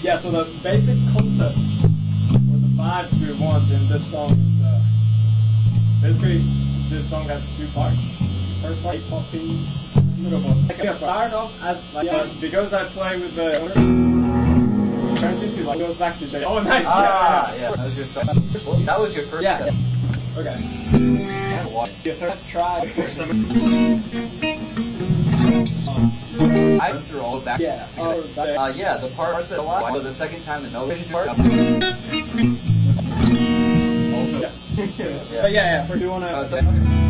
Yeah, so the basic concept, or the vibes we want in this song is, basically, this song has two parts. First part, poppy, start off as, because I play with the turns into, goes back to J. Oh, nice! Yeah. That was your that was your first step. Okay. Your third try. I went through all of that. Yeah. The parts that a lot. So the second time the no part. Also. Yeah. Yeah. For you wanna.